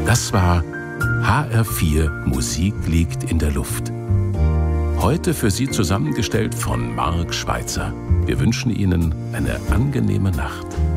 Das war HR4 Musik liegt in der Luft. Heute für Sie zusammengestellt von Marc Schweitzer. Wir wünschen Ihnen eine angenehme Nacht.